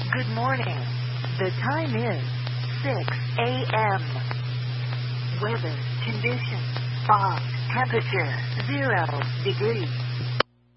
Good morning. The time is 6 a.m. Weather conditions: fog, temperature 0 degrees.